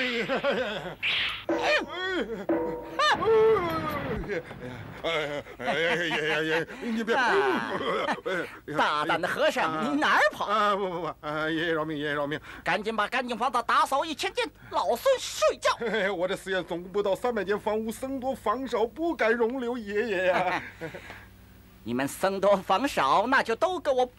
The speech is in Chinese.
你别！ 大胆的和尚，你哪儿跑？ 不，爷爷饶命，爷爷饶命！ 赶紧把干净房子打扫1000间，老孙睡觉。 我的寺院总共不到300间房屋，僧多房少，不敢容留爷爷呀。 你们僧多房少，那就都给我